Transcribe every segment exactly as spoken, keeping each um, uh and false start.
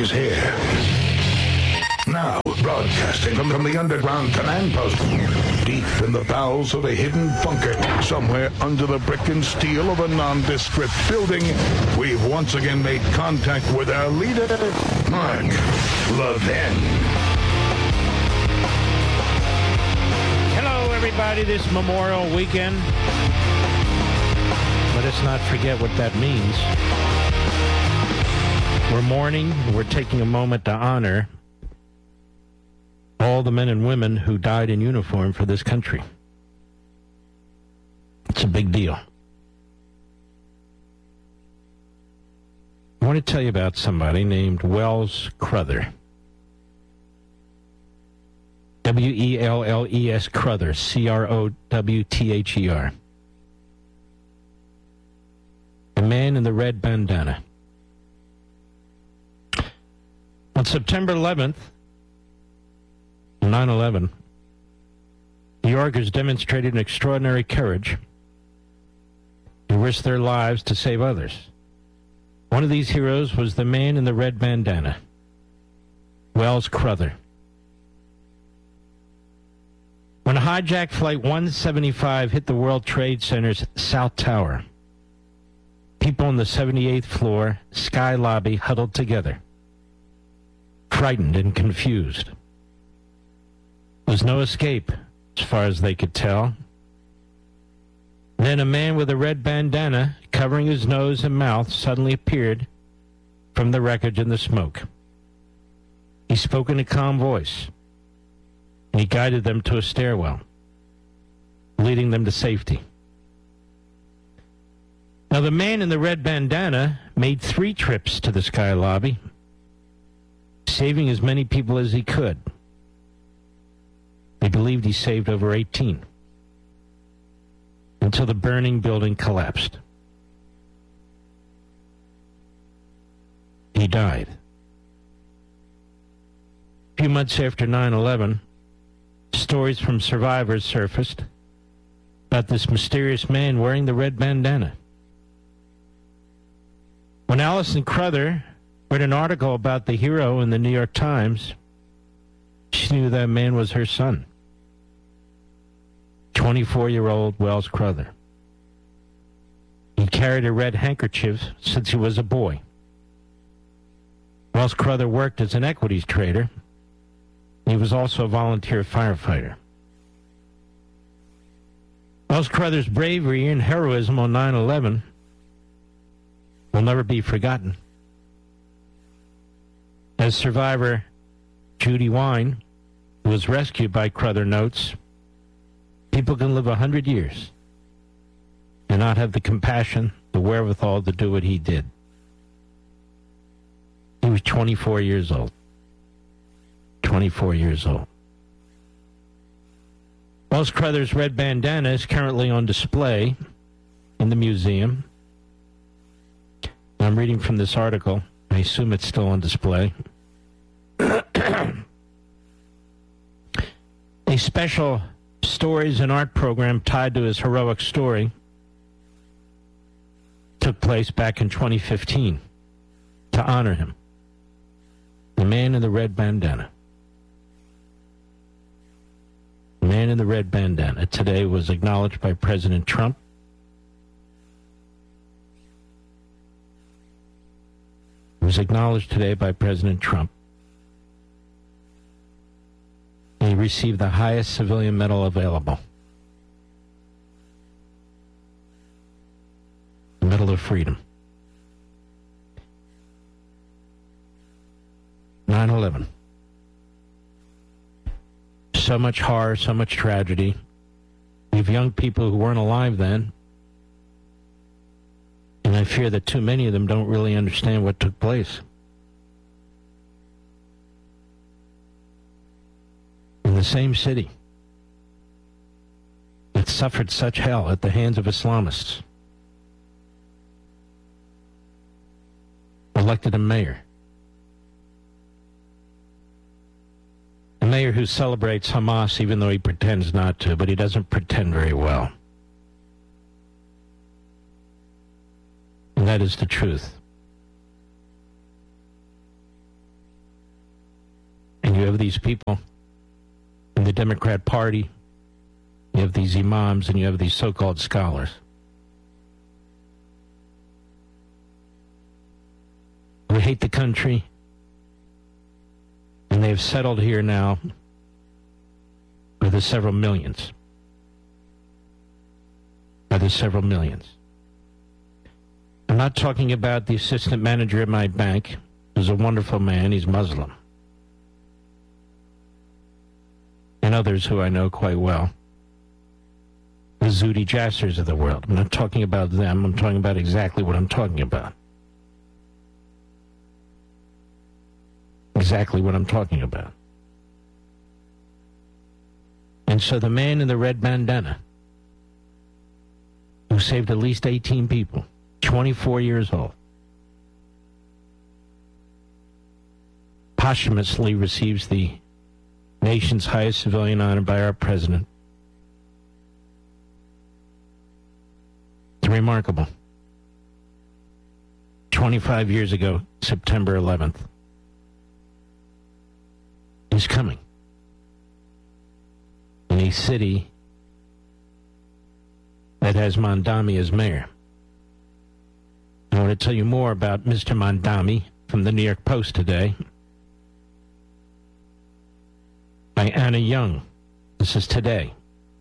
He's here. Now, broadcasting from, from the underground command post, deep in the bowels of a hidden bunker, somewhere under the brick and steel of a nondescript building, we've once again made contact with our leader, Mark Levin. Hello, everybody, this Memorial Weekend. Let us not forget what that means. We're mourning, we're taking a moment to honor all the men and women who died in uniform for this country. It's a big deal. I want to tell you about somebody named Wells Crother. W E L L E S Crother, C R O W T H E R. The man in the red bandana. On September eleventh, nine eleven, New Yorkers demonstrated an extraordinary courage and risked their lives to save others. One of these heroes was the man in the red bandana, Wells Crother. When hijacked Flight one seventy-five hit the World Trade Center's South Tower, people on the seventy-eighth floor sky lobby huddled together, frightened and confused. There was no escape, as far as they could tell. Then a man with a red bandana covering his nose and mouth suddenly appeared from the wreckage and the smoke. He spoke in a calm voice, and he guided them to a stairwell, leading them to safety. Now, the man in the red bandana made three trips to the sky lobby, saving as many people as he could. They believed he saved over eighteen until the burning building collapsed. He died. A few months after nine eleven, stories from survivors surfaced about this mysterious man wearing the red bandana. When Alison Crother read an article about the hero in the New York Times, she knew that man was her son, twenty-four-year-old Wells Crother. He carried a red handkerchief since he was a boy. Wells Crother worked as an equities trader. He was also a volunteer firefighter. Wells Crother's bravery and heroism on nine eleven will never be forgotten. As survivor Judy Wine, who was rescued by Crother, notes, people can live a hundred years and not have the compassion, the wherewithal to do what he did. He was twenty-four years old. twenty-four years old. Wells Crother's red bandana is currently on display in the museum. I'm reading from this article. I assume it's still on display. A special stories and art program tied to his heroic story took place back in twenty fifteen to honor him. The man in the red bandana. The man in the red bandana today was acknowledged by President Trump. It was acknowledged today by President Trump. He received the highest civilian medal available, the Medal of Freedom. nine eleven. So much horror, so much tragedy. We have young people who weren't alive then, and I fear that too many of them don't really understand what took place. In the same city that suffered such hell at the hands of Islamists, elected a mayor. A mayor who celebrates Hamas even though he pretends not to, but he doesn't pretend very well. And that is the truth. You have these people in the Democrat Party, you have these imams, and you have these so-called scholars. We hate the country, and they have settled here now for the several millions. By the several millions. I'm not talking about the assistant manager at my bank, who's a wonderful man. He's Muslim. And others who I know quite well. The Zuhdi Jassers of the world. I'm not talking about them. I'm talking about exactly what I'm talking about. Exactly what I'm talking about. And so the man in the red bandana, who saved at least eighteen people, twenty-four years old, posthumously receives the nation's highest civilian honor by our president. It's remarkable. twenty-five years ago, September eleventh, is coming in a city that has Mondami as mayor. I want to tell you more about Mister Mondami from the New York Post today by Anna Young. This is today.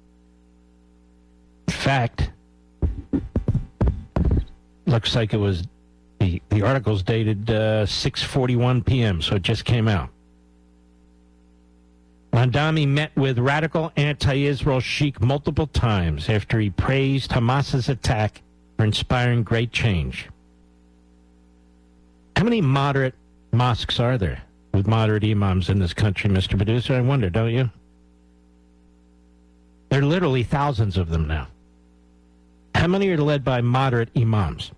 In fact, looks like it was the, the article's dated uh, six forty-one p.m., so it just came out. Mondami met with radical anti-Israel sheikh multiple times after he praised Hamas's attack for inspiring great change. How many moderate mosques are there with moderate imams in this country, Mister Producer? I wonder, don't you? There are literally thousands of them now. How many are led by moderate imams?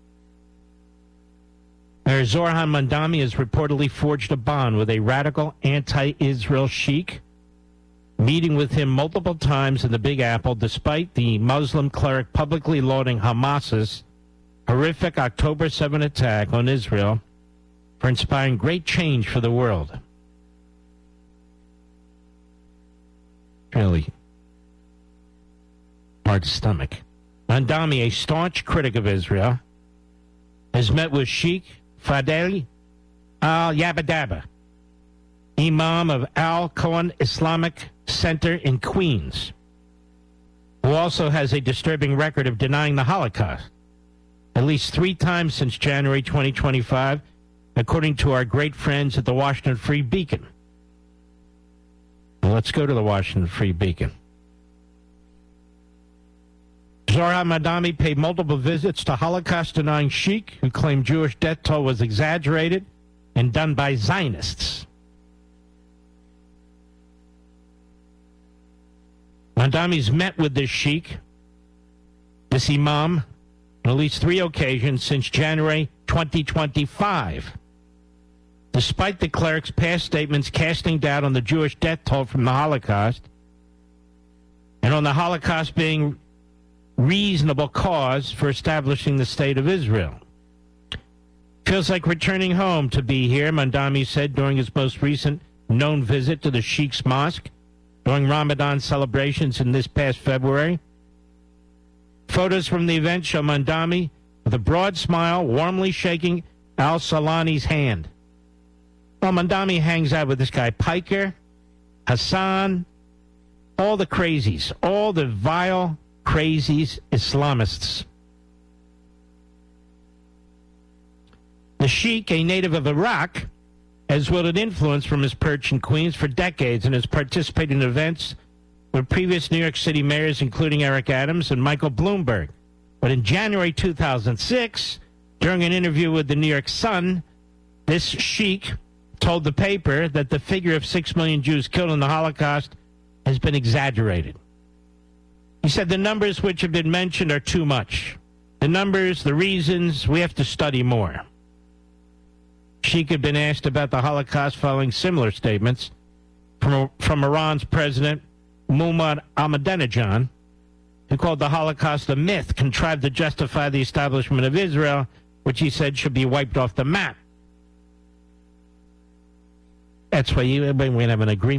Mayor Zohran Mondami has reportedly forged a bond with a radical anti-Israel sheikh, meeting with him multiple times in the Big Apple, despite the Muslim cleric publicly lauding Hamas's horrific October seventh attack on Israel for inspiring great change for the world. Really hard to stomach. Mondami, a staunch critic of Israel, has met with Sheikh Fadel al-Yabadaba, imam of Al-Kohan Islamic Center in Queens, who also has a disturbing record of denying the Holocaust, at least three times since January twenty twenty-five, according to our great friends at the Washington Free Beacon. Well, let's go to the Washington Free Beacon. Zohran Mondami paid multiple visits to Holocaust-denying sheikh who claimed Jewish death toll was exaggerated and done by Zionists. Mondami's met with this sheikh, this imam, on at least three occasions since January twenty twenty-five, despite the cleric's past statements casting doubt on the Jewish death toll from the Holocaust and on the Holocaust being reasonable cause for establishing the state of Israel. Feels like returning home to be here, Mondami said during his most recent known visit to the Sheikh's Mosque during Ramadan celebrations in this past February. Photos from the event show Mondami with a broad smile warmly shaking al-Salani's hand. Well, Mondami hangs out with this guy Piker, Hassan, all the crazies, all the vile crazies, Islamists. The sheikh, a native of Iraq, has wielded influence from his perch in Queens for decades and has participated in events with previous New York City mayors, including Eric Adams and Michael Bloomberg. But in January two thousand six, during an interview with the New York Sun, this sheikh told the paper that the figure of six million Jews killed in the Holocaust has been exaggerated. He said the numbers which have been mentioned are too much. The numbers, the reasons, we have to study more. Sheikh had been asked about the Holocaust following similar statements from, from Iran's President Muhammad Ahmadinejad, who called the Holocaust a myth contrived to justify the establishment of Israel, which he said should be wiped off the map. That's why you, we're going to have an agreement.